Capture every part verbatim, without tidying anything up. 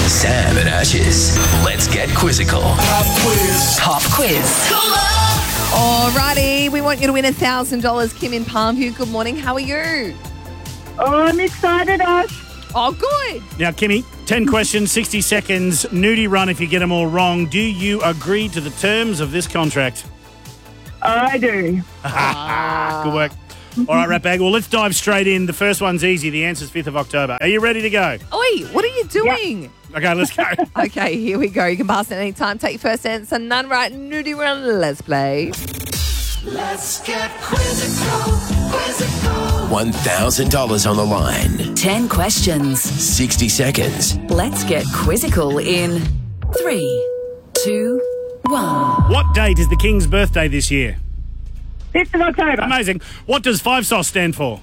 Sam and Ash's Let's Get Quizzical. Pop quiz. Pop quiz. Alrighty, we want you to win one thousand dollars. Kim in Palmview, good morning. How are you? Oh, I'm excited, Ash. Oh, good. Now, Kimmy, ten questions, sixty seconds, nudie run if you get them all wrong. Do you agree to the terms of this contract? I do. Good work. All right, Ratbag. Well, let's dive straight in. The first one's easy. The answer's fifth of October. Are you ready to go? Oi, what are you doing? Okay, let's go. Okay, here we go. You can pass at any time. Take your first answer. None right. Nudie run. Let's play. Let's get quizzical, quizzical. one thousand dollars on the line. ten questions. sixty seconds. Let's get quizzical in three, two, one. What date is the King's birthday this year? fifth of October. Amazing. What does five sauce stand for?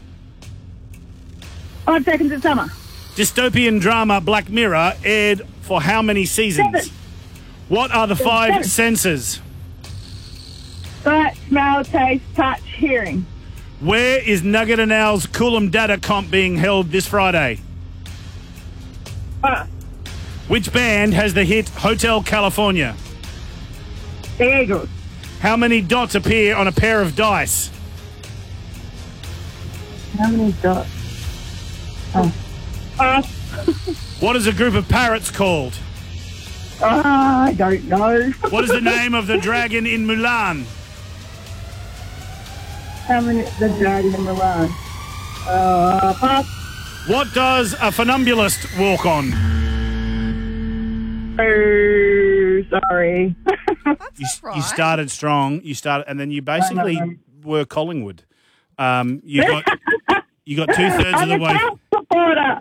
Five seconds of summer. Dystopian drama Black Mirror aired for how many seasons? Seven. What are the five Seven. senses? Sight, smell, taste, touch, hearing. Where is Nugget and Al's Coolum Data Comp being held this Friday? Uh, Which band has the hit Hotel California? the Eagles. How many dots appear on a pair of dice? How many dots? Oh. Uh, What is a group of parrots called? I don't know. What is the name of the dragon in Mulan? How many? The dragon in Milan. Uh, pass. What does a funambulist walk on? Oh, sorry. That's You, all right. you started strong. You started, and then you basically I know. were Collingwood. Um, you got you got two thirds of I'm the a way. South supporter.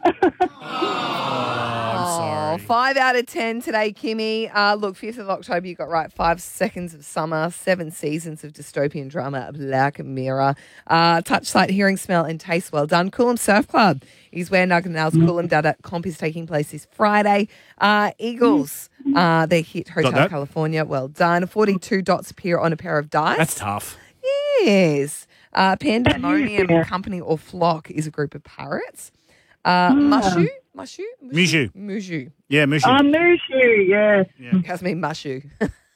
I'm sorry. Oh, five out of ten today, Kimmy. Uh, look, fifth of October, you got right. Five seconds of summer, seven seasons of dystopian drama, Black Mirror. Uh, touch, sight, hearing, smell, and taste. Well done. Coolum Surf Club is where Nugget and Al's Coolum Data Comp is taking place this Friday. Uh, Eagles, uh, they hit Hotel that. California. Well done. forty-two dots appear on a pair of dice. That's tough. Yes. Uh, Pandemonium Company or Flock is a group of parrots. Uh, Mushu? Mushu? Mushu. Mushu. Yeah, Mushu. I'm Mushu, yes. Has me mushu.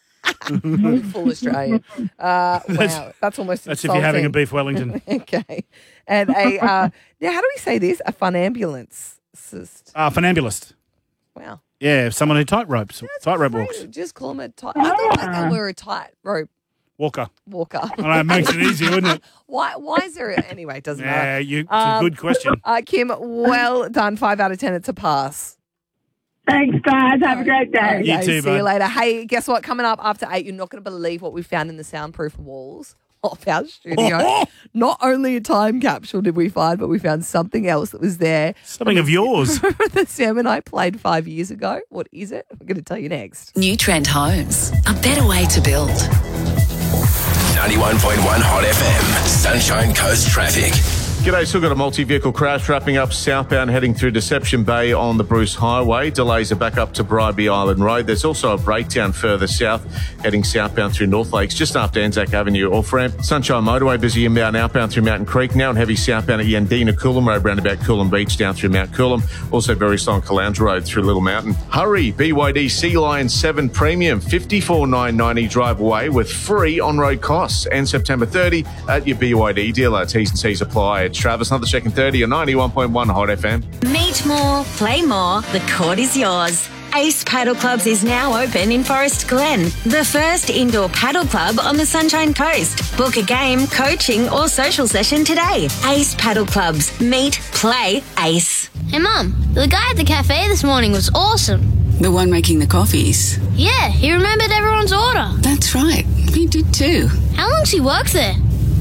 Full Australian. Uh, wow, that's almost That's if you're having a insulting. beef Wellington. Okay. And a, uh, now how do we say this? A funambulance. Ah, funambulist. Wow. Yeah, someone who tight ropes, tightrope Great. walks. Just call them a tight. I thought like they were a tight rope Walker. walker. I know, it makes it easy, wouldn't it? why? Why is there? A, anyway, it doesn't Yeah, matter. you, it's Um, a good question. Uh, Kim, well done. Five out of ten. It's a pass. Thanks, guys. Have a great day. You Okay, too, see you bud. later. Hey, guess what? Coming up after eight, you're not going to believe what we found in the soundproof walls of our studio. Not only a time capsule did we find, but we found something else that was there. Something of yours. that Sam and I played five years ago. What is it? I'm going to tell you next. New Trend Homes, a better way to build. ninety-one point one Hot F M. Sunshine Coast traffic. G'day, still got a multi-vehicle crash wrapping up southbound heading through Deception Bay on the Bruce Highway. Delays are back up to Bribie Island Road. There's also a breakdown further south heading southbound through North Lakes just after Anzac Avenue off-ramp. Sunshine Motorway busy inbound outbound through Mountain Creek now and heavy southbound at Yandina Coolum Road roundabout Coolum Beach down through Mount Coolum. Also very slow on Caloundra Road through Little Mountain. Hurry, B Y D Sea Lion seven Premium fifty-four thousand nine hundred ninety drive away with free on-road costs and September thirtieth at your B Y D dealer. T's and C's apply. It's Travis, another second thirty on ninety-one point one Hot F M. Meet more, play more, the court is yours. Ace Paddle Clubs is now open in Forest Glen, the first indoor paddle club on the Sunshine Coast. Book a game, coaching or social session today. Ace Paddle Clubs. Meet, play, ace. Hey Mum, the guy at the cafe this morning was awesome. The one making the coffees. Yeah, he remembered everyone's order. That's right. We did too. How long's he worked there?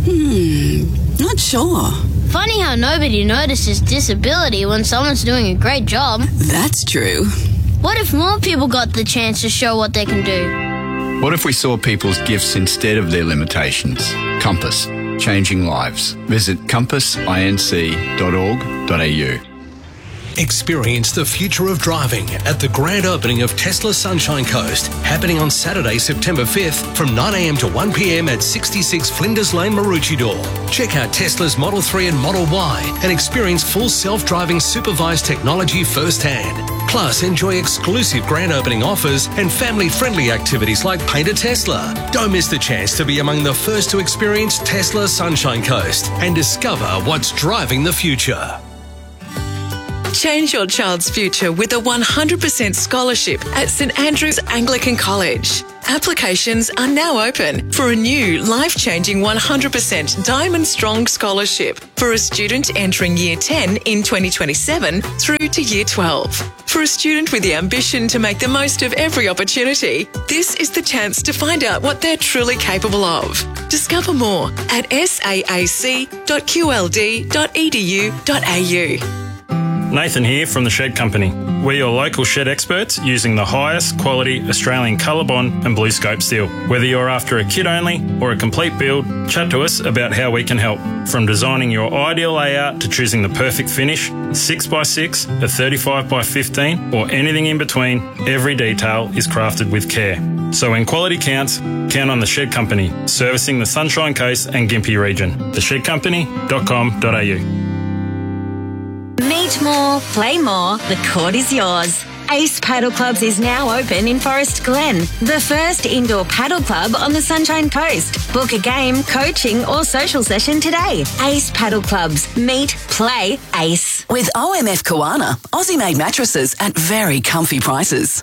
Hmm. Not sure. Funny how nobody notices disability when someone's doing a great job. That's true. What if more people got the chance to show what they can do? What if we saw people's gifts instead of their limitations? Compass, changing lives. Visit compass inc dot org dot a u. Experience the future of driving at the grand opening of Tesla Sunshine Coast, happening on Saturday, September fifth from nine a m to one p m at sixty-six Flinders Lane, Maroochydore. Check out Tesla's Model three and Model Y and experience full self-driving supervised technology firsthand. Plus, enjoy exclusive grand opening offers and family-friendly activities like Paint a Tesla. Don't miss the chance to be among the first to experience Tesla Sunshine Coast and discover what's driving the future. Change your child's future with a one hundred percent scholarship at St Andrew's Anglican College. Applications are now open for a new life-changing one hundred percent Diamond Strong Scholarship for a student entering Year ten in twenty twenty-seven through to Year twelve. For a student with the ambition to make the most of every opportunity, this is the chance to find out what they're truly capable of. Discover more at s a a c dot q l d dot e d u dot a u. Nathan here from The Shed Company. We're your local shed experts using the highest quality Australian Colorbond and Blue Scope steel. Whether you're after a kit only or a complete build, chat to us about how we can help. From designing your ideal layout to choosing the perfect finish, six by six, a thirty-five by fifteen or anything in between, every detail is crafted with care. So when quality counts, count on The Shed Company, servicing the Sunshine Coast and Gympie region. the shed company dot com dot a u. Meet more, play more, the court is yours. Ace Paddle Clubs is now open in Forest Glen, the first indoor paddle club on the Sunshine Coast. Book a game, coaching or social session today. Ace Paddle Clubs. Meet, play, ace. With O M F Koana, Aussie-made mattresses at very comfy prices.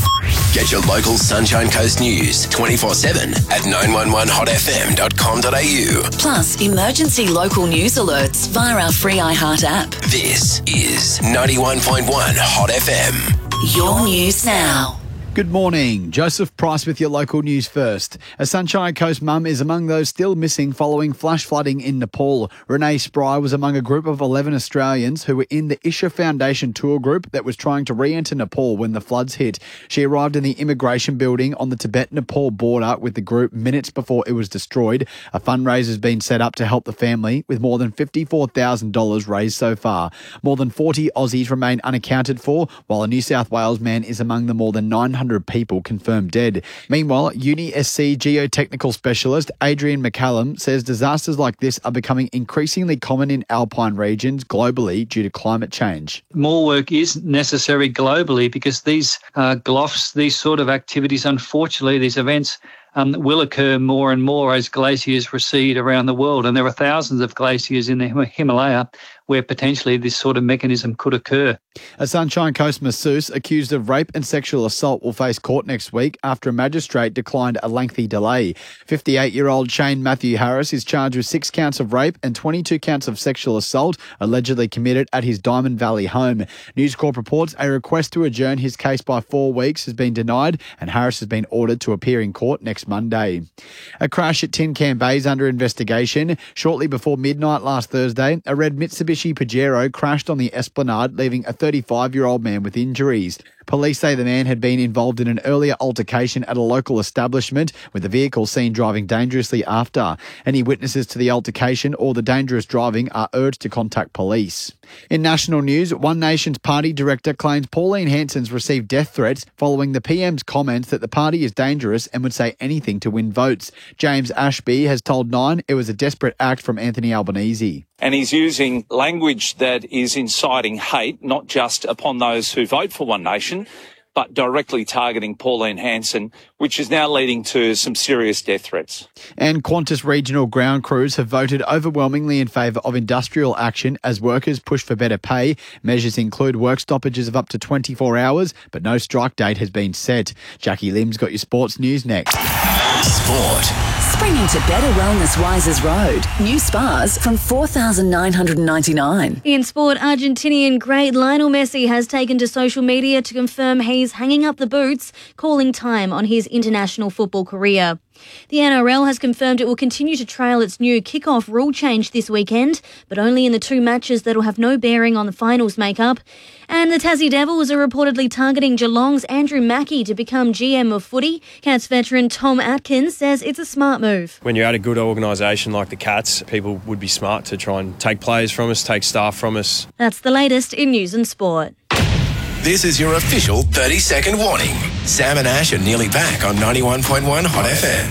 Get your local Sunshine Coast news twenty-four seven at nine one one hot f m dot com dot a u. Plus, emergency local news alerts via our free iHeart app. This is ninety-one point one Hot F M. Your news now. Good morning. Joseph Price with your local news first. A Sunshine Coast mum is among those still missing following flash flooding in Nepal. Renee Spry was among a group of eleven Australians who were in the Isha Foundation tour group that was trying to re-enter Nepal when the floods hit. She arrived in the immigration building on the Tibet-Nepal border with the group minutes before it was destroyed. A fundraiser has been set up to help the family, with more than fifty-four thousand dollars raised so far. More than forty Aussies remain unaccounted for, while a New South Wales man is among the more than nine hundred people confirmed dead. Meanwhile, Uni S C geotechnical specialist Adrian McCallum says disasters like this are becoming increasingly common in alpine regions globally due to climate change. More work is necessary globally because these uh, G L O Fs, these sort of activities, unfortunately, these events um, will occur more and more as glaciers recede around the world. And there are thousands of glaciers in the Himalaya where potentially this sort of mechanism could occur. A Sunshine Coast masseuse accused of rape and sexual assault will face court next week after a magistrate declined a lengthy delay. fifty-eight-year-old Shane Matthew Harris is charged with six counts of rape and twenty-two counts of sexual assault allegedly committed at his Diamond Valley home. News Corp reports a request to adjourn his case by four weeks has been denied, and Harris has been ordered to appear in court next Monday. A crash at Tin Can Bay is under investigation. Shortly before midnight last Thursday, a red Mitsubishi Pajero crashed on the Esplanade, leaving a thirty-five-year-old man with injuries. Police say the man had been involved in an earlier altercation at a local establishment, with the vehicle seen driving dangerously after. Any witnesses to the altercation or the dangerous driving are urged to contact police. In national news, One Nation's party director claims Pauline Hanson's received death threats following the P M's comments that the party is dangerous and would say anything to win votes. James Ashby has told Nine it was a desperate act from Anthony Albanese. And he's using language that is inciting hate, not just upon those who vote for One Nation, but directly targeting Pauline Hanson, which is now leading to some serious death threats. And Qantas regional ground crews have voted overwhelmingly in favour of industrial action as workers push for better pay. Measures include work stoppages of up to twenty-four hours, but no strike date has been set. Jackie Lim's got your sports news next. Sport. Springing to better wellness Wisers Road. New spas from four thousand nine hundred ninety-nine dollars. In sport, Argentinian great Lionel Messi has taken to social media to confirm he's hanging up the boots, calling time on his international football career. The N R L has confirmed it will continue to trail its new kick-off rule change this weekend, but only in the two matches that will have no bearing on the finals makeup. And the Tassie Devils are reportedly targeting Geelong's Andrew Mackey to become G M of footy. Cats veteran Tom Atkins says it's a smart move. When you're at a good organisation like the Cats, people would be smart to try and take players from us, take staff from us. That's the latest in news and sport. This is your official thirty-second warning. Sam and Ash are nearly back on ninety-one point one Hot F M.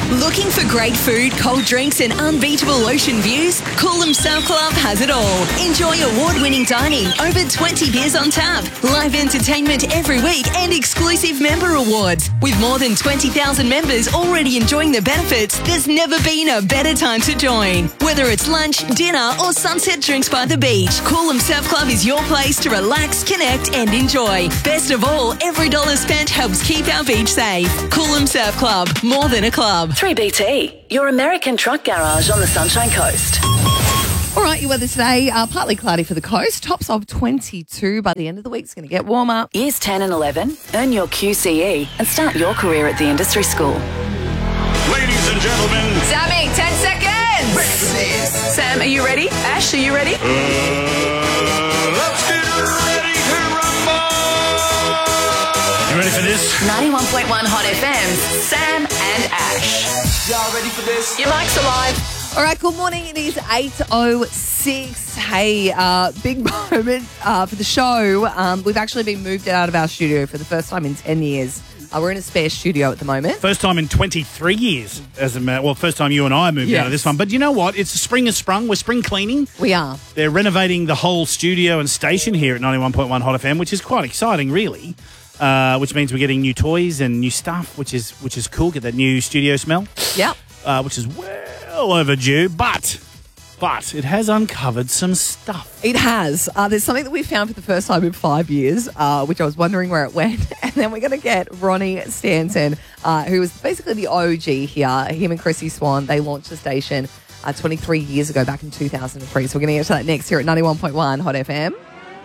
Looking for great food, cold drinks and unbeatable ocean views? Coolum Surf Club has it all. Enjoy award-winning dining, over twenty beers on tap, live entertainment every week and exclusive member awards. With more than twenty thousand members already enjoying the benefits, there's never been a better time to join. Whether it's lunch, dinner or sunset drinks by the beach, Coolum Surf Club is your place to relax, connect and enjoy. Best of all, every dollar spent helps keep our beach safe. Coolum Surf Club, more than a club. three B T, your American truck garage on the Sunshine Coast. All right, your weather today, uh, partly cloudy for the coast. Tops of twenty-two. By the end of the week, it's going to get warmer. Years ten and eleven, earn your Q C E and start your career at the industry school. Ladies and gentlemen. Sammy, ten seconds. Sam, are you ready? Ash, are you ready? Uh, let's get ready to rumble. You ready for this? ninety-one point one Hot F M's Sam and Ash. Y'all ready for this? Your mic's alive. All right, good morning. It is eight oh six. Hey, uh, big moment uh, for the show. Um, we've actually been moved out of our studio for the first time in ten years. Uh, we're in a spare studio at the moment. First time in twenty-three years, as a matter. Well, first time you and I moved Yes. out of this one. But you know what? It's spring has sprung. We're spring cleaning. We are. They're renovating the whole studio and station here at ninety-one point one Hot F M, which is quite exciting, really. Uh, which means we're getting new toys and new stuff, which is which is cool. Get that new studio smell. Yep. Uh, which is well overdue, but but it has uncovered some stuff. It has. Uh, there's something that we found for the first time in five years, uh, which I was wondering where it went. And then we're going to get Ronnie Stanton, uh, who was basically the O G here. Him and Chrissy Swan, they launched the station uh, twenty-three years ago, back in two thousand three. So we're going to get to that next here at ninety-one point one Hot F M.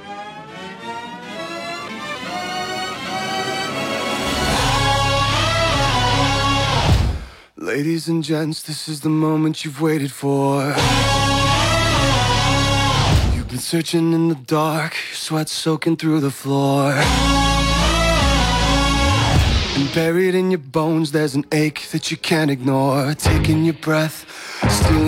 Ladies and gents, this is the moment you've waited for. You've been searching in the dark, your sweat soaking through the floor. And buried in your bones, there's an ache that you can't ignore. Taking your breath, stealing